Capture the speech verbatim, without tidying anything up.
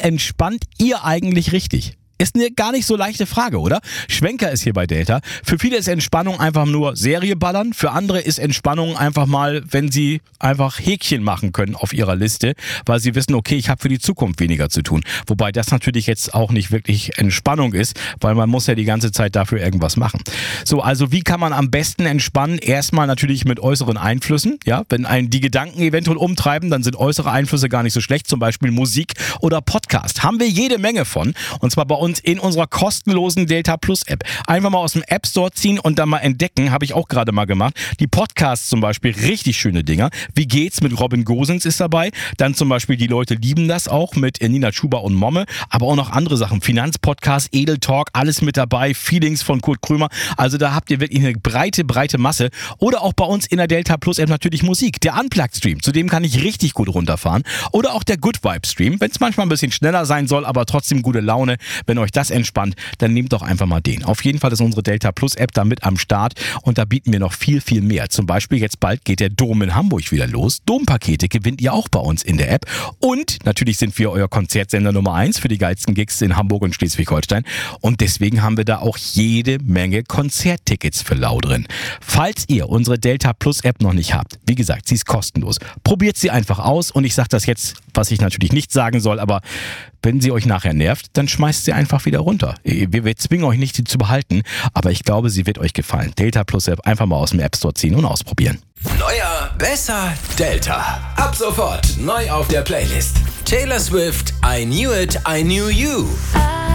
entspannt ihr eigentlich richtig? Ist eine gar nicht so leichte Frage, oder? Schwenker ist hier bei Delta. Für viele ist Entspannung einfach nur Serie ballern. Für andere ist Entspannung einfach mal, wenn sie einfach Häkchen machen können auf ihrer Liste, weil sie wissen, okay, ich habe für die Zukunft weniger zu tun. Wobei das natürlich jetzt auch nicht wirklich Entspannung ist, weil man muss ja die ganze Zeit dafür irgendwas machen. So, also wie kann man am besten entspannen? Erstmal natürlich mit äußeren Einflüssen. Ja, wenn einen die Gedanken eventuell umtreiben, dann sind äußere Einflüsse gar nicht so schlecht. Zum Beispiel Musik oder Podcast. Haben wir jede Menge von. Und zwar bei uns in unserer kostenlosen Delta Plus App. Einfach mal aus dem App Store ziehen und dann mal entdecken, habe ich auch gerade mal gemacht. Die Podcasts zum Beispiel, richtig schöne Dinger. Wie geht's mit Robin Gosens ist dabei. Dann zum Beispiel Die Leute lieben das auch mit Nina Schuber und Momme. Aber auch noch andere Sachen. Finanzpodcast, Edel Talk, alles mit dabei. Feelings von Kurt Krömer. Also da habt ihr wirklich eine breite, breite Masse. Oder auch bei uns in der Delta Plus App natürlich Musik. Der Unplugged Stream, zu dem kann ich richtig gut runterfahren. Oder auch der Good Vibe Stream, wenn es manchmal ein bisschen schneller sein soll, aber trotzdem gute Laune. Wenn euch das entspannt, dann nehmt doch einfach mal den. Auf jeden Fall ist unsere Delta Plus App da mit am Start und da bieten wir noch viel, viel mehr. Zum Beispiel jetzt bald geht der Dom in Hamburg wieder los. Dompakete gewinnt ihr auch bei uns in der App. Und natürlich sind wir euer Konzertsender Nummer eins für die geilsten Gigs in Hamburg und Schleswig-Holstein. Und deswegen haben wir da auch jede Menge Konzerttickets für lau drin. Falls ihr unsere Delta Plus App noch nicht habt, wie gesagt, sie ist kostenlos. Probiert sie einfach aus und ich sage das jetzt, was ich natürlich nicht sagen soll, aber wenn sie euch nachher nervt, dann schmeißt sie einfach wieder runter. Wir, wir zwingen euch nicht, sie zu behalten, aber ich glaube, sie wird euch gefallen. Delta Plus App einfach mal aus dem App Store ziehen und ausprobieren. Neuer, besser, Delta. Ab sofort neu auf der Playlist. Taylor Swift, I Knew It, I Knew You.